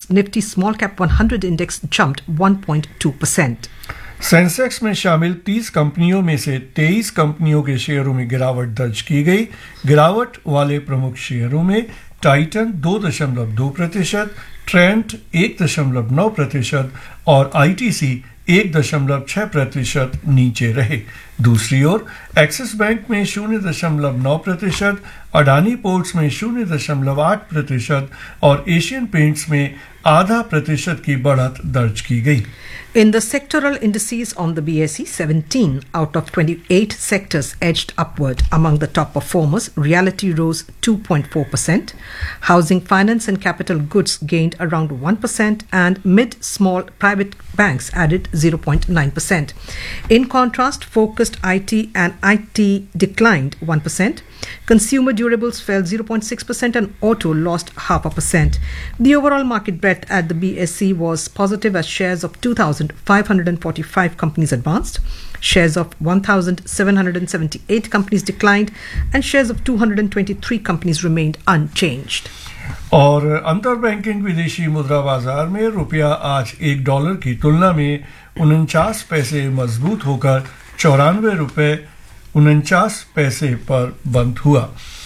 Nifty Small Cap 100 Index jumped 1.2%. Sensex में शामिल 30 कंपनियों में से 23 कंपनियों के शेयरों में गिरावट दर्ज की गई। गिरावट वाले प्रमुख शेयरों में टाइटन 2.2%, ट्रेंट 1.9% और आईटीसी 1.6% नीचे रहे। दूसरी ओर एक्सिस बैंक में 0.9%, अडानी पोर्ट्स में 0.8% और एशियन पेंट्स में 0.5% की बढ़त दर्ज की गई। In the sectoral indices on the BSE, 17 out of 28 sectors edged upward. Among the top performers, realty rose 2.4%, housing, finance and capital goods gained around 1%, and mid-small private banks added 0.9%. In contrast, focused IT and IT declined 1%. Consumer durables fell 0.6% and auto lost 0.5%. The overall market breadth at the BSE was positive as shares of 2,545 companies advanced, shares of 1,778 companies declined, and shares of 223 companies remained unchanged. और अंतर banking विदेशी मुद्रा बाजार में रुपया आज $1 की तुलना में 49 पैसे मजबूत होकर 94 रुपये 49 पैसे पर बंद हुआ।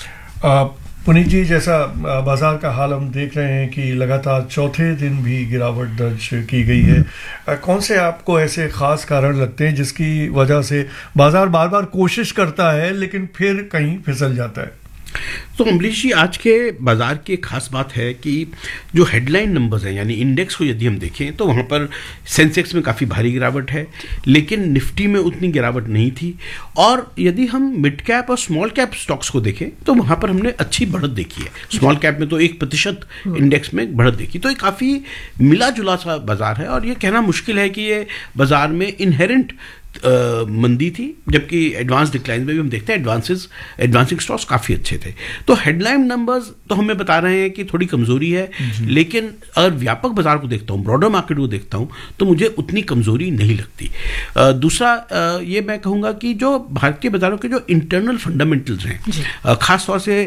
पुनीत जी, जैसा बाजार का हाल हम देख रहे हैं कि लगातार चौथे दिन भी गिरावट दर्ज की गई है। कौन से आपको ऐसे खास कारण लगते हैं जिसकी वजह से बाजार बार बार कोशिश करता है लेकिन फिर कहीं फिसल जाता है? तो अमरीश जी, आज के बाजार की एक खास बात है कि जो हेडलाइन नंबर्स हैं, यानी इंडेक्स को यदि हम देखें तो वहाँ पर सेंसेक्स में काफ़ी भारी गिरावट है, लेकिन निफ्टी में उतनी गिरावट नहीं थी। और यदि हम मिड कैप और स्मॉल कैप स्टॉक्स को देखें तो वहाँ पर हमने अच्छी बढ़त देखी है। स्मॉल कैप में तो 1% इंडेक्स में बढ़त देखी, तो ये काफ़ी मिला जुला सा बाजार है। और ये कहना मुश्किल है कि ये बाजार में इनहेरेंट मंदी थी, जबकि एडवांस डिक्लाइन में भी हम देखते हैं एडवांसिंग स्टॉक्स काफ़ी अच्छे थे। तो हेडलाइन नंबर्स तो हमें बता रहे हैं कि थोड़ी कमजोरी है, लेकिन अगर व्यापक बाजार को देखता हूँ, ब्रॉडर मार्केट को देखता हूँ, तो मुझे उतनी कमजोरी नहीं लगती। दूसरा ये मैं कहूँगा कि जो भारतीय बाजारों के जो इंटरनल फंडामेंटल्स हैं, खास तौर से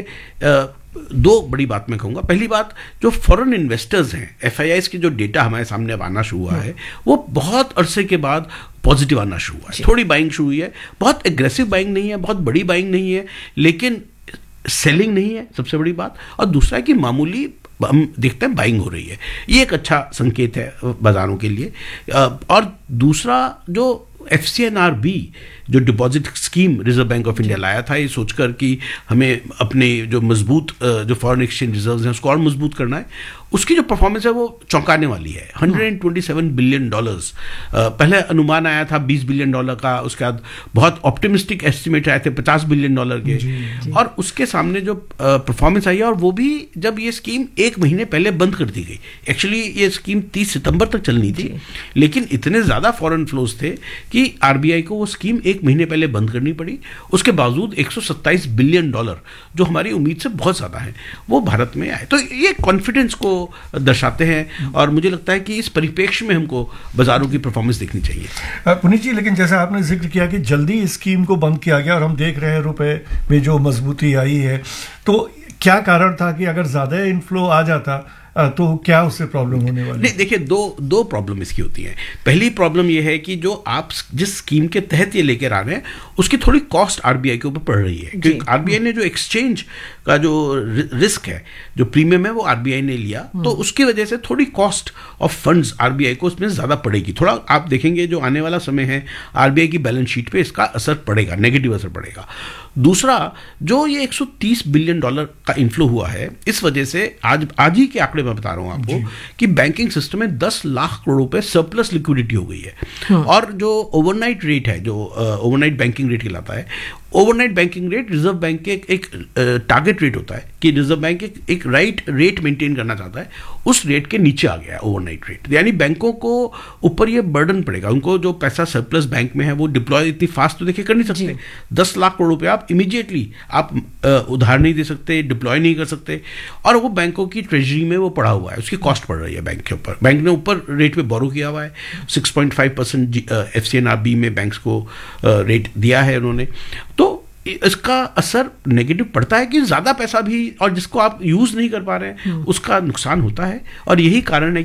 दो बड़ी बात मैं कहूँगा। पहली बात, जो फॉरेन इन्वेस्टर्स हैं, FIIs के जो डेटा हमारे सामने अब आना शुरू हुआ है, वो बहुत अरसे के बाद पॉजिटिव आना शुरू हुआ है। थोड़ी बाइंग शुरू हुई है, बहुत एग्रेसिव बाइंग नहीं है, बहुत बड़ी बाइंग नहीं है, लेकिन सेलिंग नहीं है, सबसे बड़ी बात। और दूसरा कि मामूली हम देखते हैं बाइंग हो रही है, ये एक अच्छा संकेत है बाजारों के लिए। और दूसरा, जो FCNRB जो deposit scheme reserve bank of India लाया था, ये सोचकर कि हमें अपने जो मजबूत जो फॉरेन एक्सचेंज रिजर्व्स हैं उसको और मजबूत करना है, उसकी जो परफॉर्मेंस है वो चौंकाने वाली है। $127 बिलियन, पहले अनुमान आया था $20 बिलियन का, उसके बाद बहुत ऑप्टिमिस्टिक एस्टिमेट आए थे $50 बिलियन के, और उसके सामने जो परफॉर्मेंस आई है, और वो भी जब ये स्कीम 1 महीने पहले बंद कर दी गई। एक्चुअली ये स्कीम 30 सितंबर तक चलनी थी, लेकिन इतने ज़्यादा फॉरेन फ्लोज थे कि RBI को वो स्कीम 1 महीने पहले बंद करनी पड़ी। उसके बावजूद $127 बिलियन, जो हमारी उम्मीद से बहुत ज़्यादा है, वो भारत में आए। तो ये कॉन्फिडेंस को दर्शाते हैं, और मुझे लगता है कि इस परिप्रेक्ष्य में हमको बाजारों की परफॉर्मेंस देखनी चाहिए। पुनीत जी, लेकिन जैसा आपने जिक्र किया कि जल्दी इस स्कीम को बंद किया गया और हम देख रहे हैं रुपए में जो मजबूती आई है, तो क्या कारण था कि अगर ज़्यादा इनफ्लो आ जाता तो क्या उससे प्रॉब्लम होने वाली? नहीं, देखिए, दो प्रॉब्लम इसकी होती है। पहली प्रॉब्लम यह है कि जो आप जिस स्कीम के तहत ये लेकर आ रहे हैं उसकी थोड़ी कॉस्ट RBI के ऊपर पड़ रही है, क्योंकि RBI ने जो एक्सचेंज का जो रिस्क है, जो प्रीमियम है, वो RBI ने लिया, तो उसकी वजह से थोड़ी कॉस्ट ऑफ फंड्स RBI को उसमें ज़्यादा पड़ेगी। थोड़ा आप देखेंगे जो आने वाला समय है, RBI की बैलेंस शीट पे इसका असर पड़ेगा, नेगेटिव असर पड़ेगा। दूसरा, जो ये $130 बिलियन का इन्फ्लो हुआ है, इस वजह से आज ही के आंकड़े मैं बता रहा हूं आपको कि बैंकिंग सिस्टम में 10 लाख करोड़ रुपए सरप्लस लिक्विडिटी हो गई है। और जो ओवरनाइट रेट है, जो ओवरनाइट बैंकिंग रेट कहलाता है, overnight banking rate reserve bank के एक टारगेट रेट होता है कि रिजर्व बैंक एक राइट रेट मेंटेन करना चाहता है, उस रेट के नीचे आ गया है ओवरनाइट रेट। यानी बैंकों को ऊपर ये बर्डन पड़ेगा, उनको जो पैसा सरप्लस बैंक में है वो डिप्लॉय इतनी फास्ट तो देखिए कर नहीं सकते। 10 लाख करोड़ रुपए आप इमीडिएटली आप उधार नहीं दे सकते, डिप्लॉय नहीं कर सकते, और वो बैंकों की ट्रेजरी में वो पड़ा हुआ है, उसकी कॉस्ट पड़ रही है बैंक के ऊपर। बैंक ने ऊपर रेट पे बोरो किया हुआ है, 6.5% FCNRB में बैंक्स को रेट दिया है उन्होंने। तो इसका असर नेगेटिव पड़ता है कि ज़्यादा पैसा भी, और जिसको आप यूज़ नहीं कर पा रहे हैं, उसका नुकसान होता है। और यही कारण है